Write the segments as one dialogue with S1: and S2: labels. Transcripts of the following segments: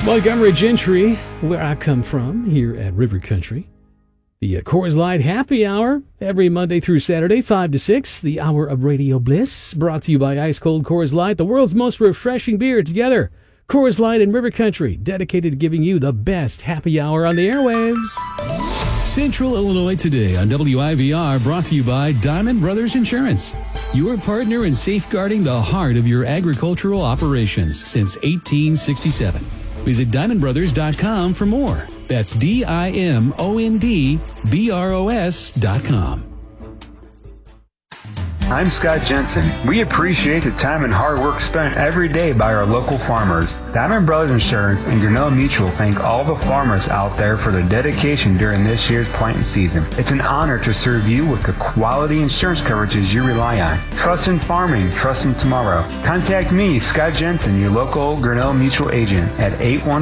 S1: Montgomery Gentry, where I come from, here at River Country. The Coors Light Happy Hour, every Monday through Saturday, 5 to 6. The Hour of Radio Bliss, brought to you by Ice Cold Coors Light, the world's most refreshing beer together. Coors Light and River Country, dedicated to giving you the best happy hour on the airwaves.
S2: Central Illinois Today on WIVR, brought to you by Diamond Brothers Insurance, your partner in safeguarding the heart of your agricultural operations since 1867. Visit DiamondBrothers.com for more. That's DIMONDBROS.com.
S3: I'm Scott Jensen. We appreciate the time and hard work spent every day by our local farmers. Diamond Brothers Insurance and Grinnell Mutual thank all the farmers out there for their dedication during this year's planting season. It's an honor to serve you with the quality insurance coverages you rely on. Trust in farming, trust in tomorrow. Contact me, Scott Jensen, your local Grinnell Mutual agent at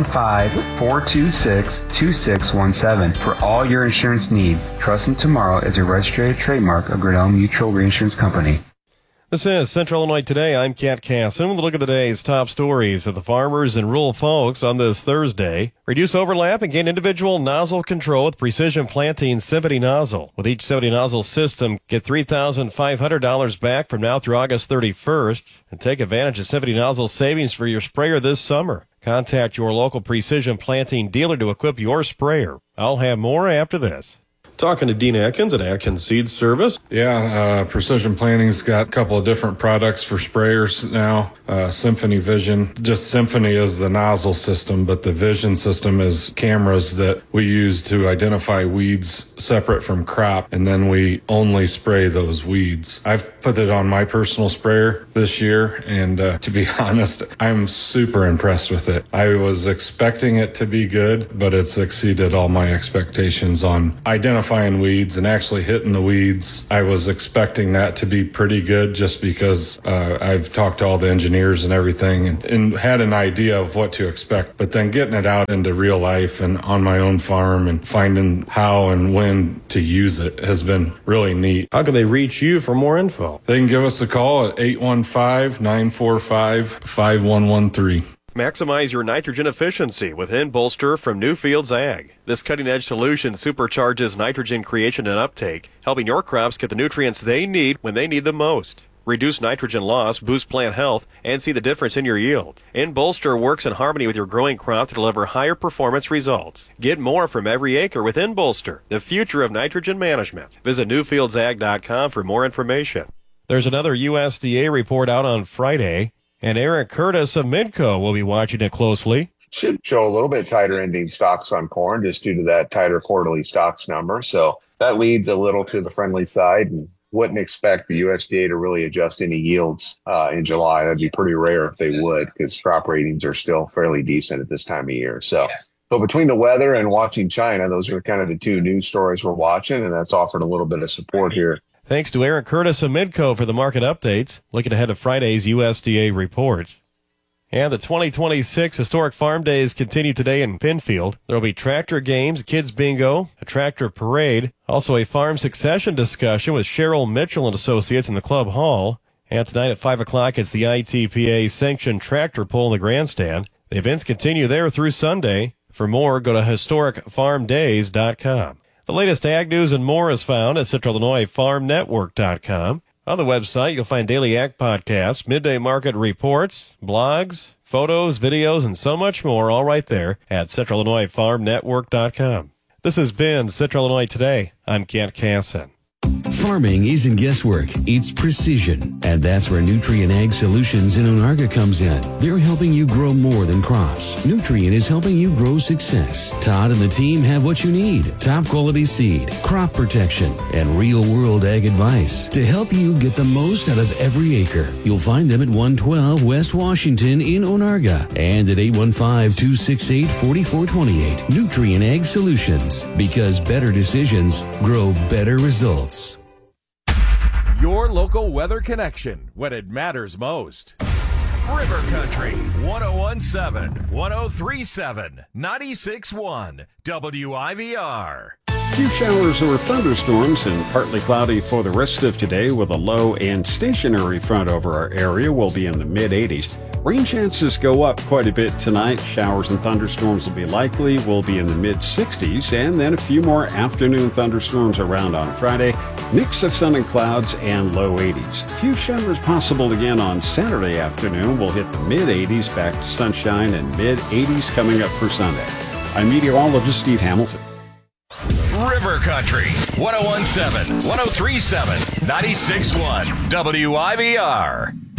S3: 815-426-2617 for all your insurance needs. Trust in Tomorrow is a registered trademark of Grinnell Mutual Reinsurance Company.
S4: This is Central Illinois Today. I'm Kat Casson with a look at the day's top stories of the farmers and rural folks on this Thursday. Reduce overlap and gain individual nozzle control with Precision Planting Symphony Nozzle. With each Symphony Nozzle system, get $3,500 back from now through August 31st and take advantage of Symphony Nozzle savings for your sprayer this summer. Contact your local Precision Planting dealer to equip your sprayer. I'll have more after this. Talking to Dean Atkins at Atkins Seed Service.
S5: Yeah, Precision Planting's got a couple of different products for sprayers now. Symphony Vision. Just Symphony is the nozzle system, but the Vision system is cameras that we use to identify weeds separate from crop, and then we only spray those weeds. I've put it on my personal sprayer this year, and to be honest, I'm super impressed with it. I was expecting it to be good, but it's exceeded all my expectations on identifying weeds and actually hitting the weeds. I was expecting that to be pretty good just because I've talked to all the engineers and everything and had an idea of what to expect. But then getting it out into real life and on my own farm and finding how and when to use it has been really neat.
S4: How can they reach you for more info?
S5: They can give us a call at 815-945-5113.
S4: Maximize your nitrogen efficiency with N-Bolster from Newfields Ag. This cutting-edge solution supercharges nitrogen creation and uptake, helping your crops get the nutrients they need when they need them most. Reduce nitrogen loss, boost plant health, and see the difference in your yield. N-Bolster works in harmony with your growing crop to deliver higher performance results. Get more from every acre with N-Bolster, the future of nitrogen management. Visit NewfieldsAg.com for more information. There's another USDA report out on Friday, and Eric Curtis of Midco will be watching it closely.
S6: Should show a little bit tighter ending stocks on corn just due to that tighter quarterly stocks number. So that leads a little to the friendly side, and wouldn't expect the USDA to really adjust any yields in July. That'd be pretty rare if they would, because crop ratings are still fairly decent at this time of year. So between the weather and watching China, those are kind of the two news stories we're watching, and that's offered a little bit of support here.
S4: Thanks to Eric Curtis of Midco for the market updates. Looking ahead to Friday's USDA report. And the 2026 Historic Farm Days continue today in Penfield. There will be tractor games, kids bingo, a tractor parade, also a farm succession discussion with Cheryl Mitchell and Associates in the club hall. And tonight at 5 o'clock, it's the ITPA sanctioned tractor pull in the grandstand. The events continue there through Sunday. For more, go to historicfarmdays.com. The latest ag news and more is found at CentralIllinoisFarmNetwork.com. On the website, you'll find daily ag podcasts, midday market reports, blogs, photos, videos, and so much more, all right there at CentralIllinoisFarmNetwork.com. This has been Central Illinois Today. I'm Kent Casson.
S2: Farming isn't guesswork, it's precision. And that's where Nutrien Ag Solutions in Onarga comes in. They're helping you grow more than crops. Nutrien is helping you grow success. Todd and the team have what you need. Top quality seed, crop protection, and real world ag advice to help you get the most out of every acre. You'll find them at 112 West Washington in Onarga and at 815-268-4428. Nutrien Ag Solutions, because better decisions grow better results.
S7: Your local weather connection when it matters most. River Country, 1017, 1037, 96.1, WIVR.
S8: Few showers or thunderstorms and partly cloudy for the rest of today with a low and stationary front over our area. Will be in the mid-80s. Rain chances go up quite a bit tonight. Showers and thunderstorms will be likely. We'll be in the mid-60s, and then a few more afternoon thunderstorms around on Friday. Mix of sun and clouds and low 80s. A few showers possible again on Saturday afternoon. We'll hit the mid-80s, back to sunshine, and mid-80s coming up for Sunday. I'm meteorologist Steve Hamilton.
S7: River Country, 1017, 1037, 96.1, WIVR.